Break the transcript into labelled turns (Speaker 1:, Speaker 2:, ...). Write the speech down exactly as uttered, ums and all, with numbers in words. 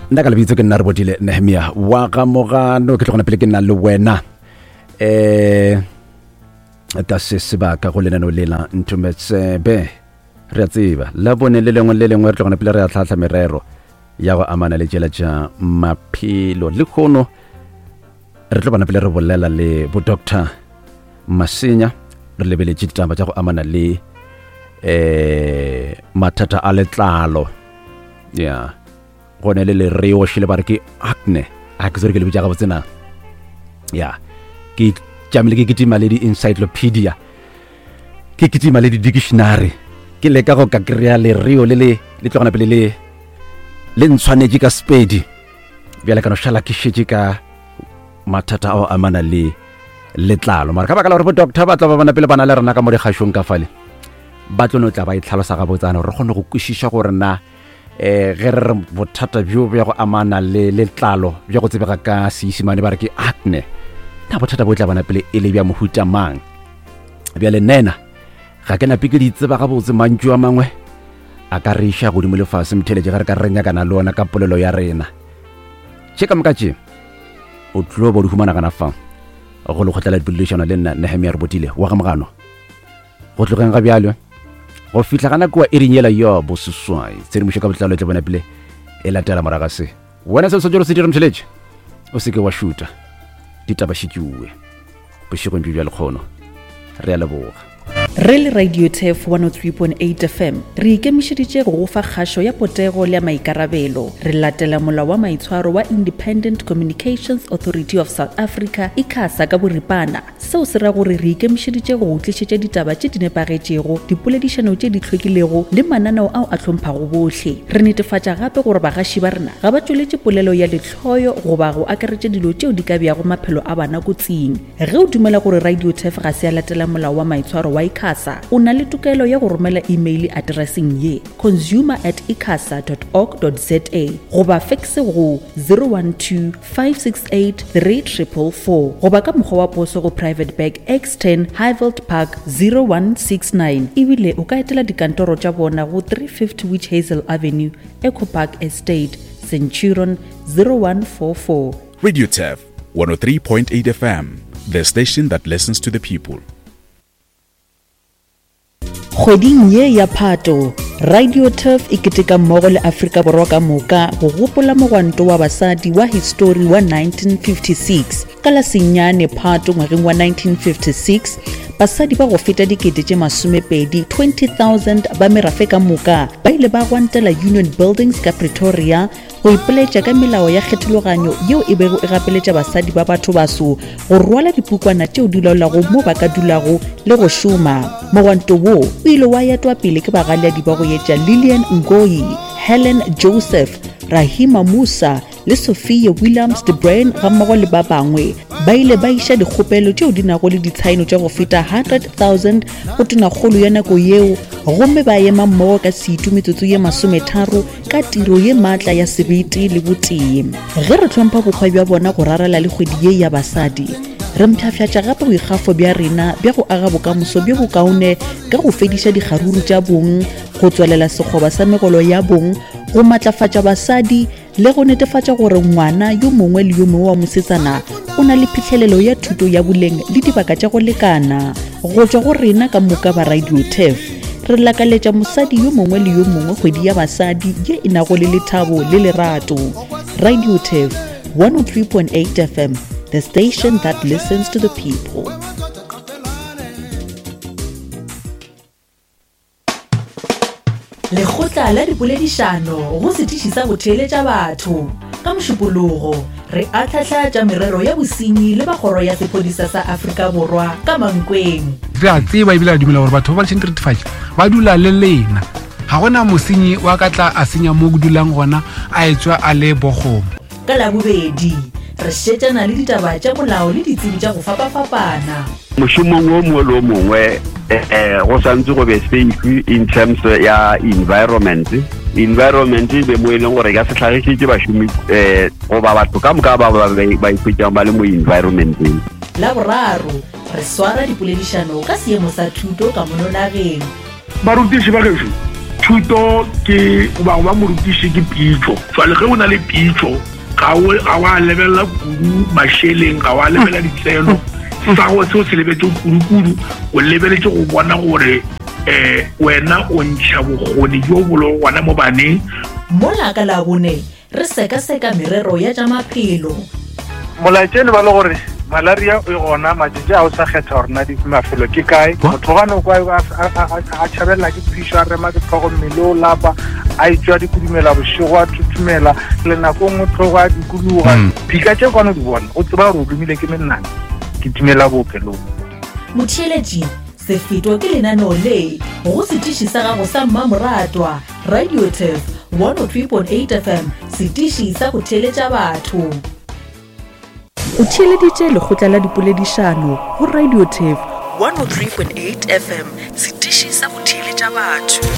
Speaker 1: nna ka lebitso ke nna re bodile Nehemia wa ga mogano ke tlogona pele ke nna le wena eh ta se sebaka go lenano lela ntumetsebe re tseba la bone le lengwe le lengwe re tlogona pele re a tlhatlha merero ya go amana le tšela tša maphelo le khono re tlogona pele re bolela le bo Doctor Masenya re lebeletse ditaba tša go amana le eh mathata a letlalo ya yeah. Gone le le reo shile bare ke acne a ke zore ke le bitsa ga botsena ya ke tšamile ke kitima le di encyclopedia ke kitima le di dictionary ke le ka go ka kreya le reo le le le tlogana pele le le ntshwanetse ka spedi bjale kana shala ke shetse ka mathata a amana le letlalo mara ka ba ka le re bo doctor ba tla ba bana pele bana le rena ka mo di khashong ka fale ba tlono tla ba itlhalosa ga botsana re gone go kwishisha gore na eh ge re bothata bjo bja go amana le letlalo bja go tsebega ka Seesimane ba re ke acne ta bothata bo tla bana pele e le bja mohuta mang bja le nena ga ke na pike di tseba ga botse mantšu a mangwe a ka re isha go di mo lefase mtheleje ga re ka renya kana le ona ka polelo ya rena cheka mkache o tlo bo di humana kana fa go le khotla la dipolelešano le nna Nehemia re bodile wa ga mogano go tlogeng ga bjalo go fitla kana kwa irinyela yo bosuswai tsere mo shaka botlalo tle bona pele e latela moraga se wena se sojoro se dire mtheleje o se ke wa shoota ditaba shitjuwe boshiko ntjwe le khono re a leboga
Speaker 2: Rele Radio Tef one oh three point eight F M re ikemišeditše go fa kgašo ya potego le ya maikarabelo re latela molao wa maitshwaro wa Independent Communications Authority of South Africa ICASA ka boripana seo se ra gore re ikemišeditše go tlišetša ditaba tše di nepagetšego dipoledišano tše di hlwekilego le mananeo ao a hlomphang bohle re netefatša gape gore bagaši ba rena ga ba tšweletše polelo ya lehloyo goba go akaretša dilo tšeo di ka bjago maphelo a bana kotsing ge o dumela gore Radio Tef ga se a latela molao wa maitshwaro wa ICASA o na le tokelo ya go romela email addressing ye consumer at icasa dot org dot za goba faxe go zero one two five six eight three four four four goba ka mokgwa wa poso go Private Bag X ten Highveld Park zero one six nine ebile o ka etela dikantoro tša bona go three fifty Witch Hazel Avenue Eco Park Estate Centurion zero one four four.
Speaker 3: Radio Tef one oh three point eight F M, the station that listens to the people.
Speaker 2: Kgweding ye ya Phato Radio Tef e keteka mmogo le Afrika Borwa ka moka go gopola mogwanto wa basadi wa history wa nineteen fifty-six ka la senyane Phato ngwageng wa nineteen fifty-six basadi ba go feta dikete tše masomepedi twenty thousand ba merafe ka moka ba ile ba gwantela Union Buildings ka Pretoria go ipeletša ka melao ya kgetologanyo yeo e bego e gapeletša basadi ba batho baso go rwala dipukwana tšeo di laolago mo ba ka dulago le go šoma mogwanto wo o ile wa yatwa pele ke bagaleadi ba go yetša Lillian Ngoyi, Helen Joseph, Rahima Musa le Sophia Williams de Bruin ga mmogo le ba bangwe ba ile ba iša dikgopelo tšeo di nago le ditshaeno tša go feta one hundred thousand go tonakgolo ya nako yeo gomme ba ema mmogo ka seitu metsotso ye masometharo ka tiro ye maatla ya sebete le botee ge re tlhompha bokgwa bja bona go rarela le kgwedi ye ya basadi re mpšhafatša gape boikgafo bja rena bja go aga bokamoso bjo bokaone ka go fediša dikgaruru tša bong go tswelela sekgoba sa megolo ya bong go matlafatša basadi le go netefatša gore ngwana yo mongwe le yo mongwe wa mosetsana o na le phitlhelelo ya thuto ya boleng le dibaka tša go lekana go tšwa go rena ka moka ba Radio Tef re lakaletša mosadi yo mongwe le yo mongwe kgwedi ya basadi ye e nago le lethabo le lerato Radio Tef one oh three point eight F M, the station that listens to the people. Lekgotla la dipoledišano go setiši sa botheletša batho ka mošupologo re atlhahlatša merero ya bosenyi le bagoro ya sephodisa sa Afrika Borwa ka Mankweng
Speaker 4: re a tseba ebile a dumela gore batho ba balešeng diritifatša ba dula le lena ga gona mosenyi wa ka tla a senya mo go dulang gona a etswa a le bogomo
Speaker 2: ka labobedi re šetšana le ditaba tša molao le ditsebi tša go fapafapana
Speaker 5: mošomong o mongwe le o mongwe go santse go be safe in terms ya environment environment be mo e leng gore ka se tlhagišitše bašomi goba batho ka moka ba ba ikhwetšang ba le mo environmenteng
Speaker 2: la boraro re swara dipoledišano ka seemo sa thuto ka mononageng
Speaker 6: barutiši ba gešo thuto ke ba ba morutiši ke pitso jwale ge o na le pitso ga o ga wa lebelela kudu masheleng ga wa lebelela ditseno sa go se o se lebetse kudu o lebeletse go bona gore eh wena o ntšha bogoni jo bolo gona mo baneng
Speaker 2: mola ka la bone re seka seka merero ya tša maphelo
Speaker 7: molaetšene ba le gore malaria e gona matšatši a o sa kgetha gore na di mafelo ke kae motho gane o kwa a tšhabelela ke phišo a rema ditlhogo mmele o lapa a etswa dikudumela bošego a thuthumela le nako nngwe tlhogo a dikuluga phika tše kwane di bona o tseba gore o dumile ke mennane ke timela boopelong
Speaker 2: motheeletši se fetwa ke lenaneo le go setiši sa gago sa mmamoratwa Radio Turf one oh three point eight F M setiši sa go theeletša batho o theeleditše lekgotla la dipoledišano go Radio Turf one oh three point eight F M setiši sa go theeletša batho.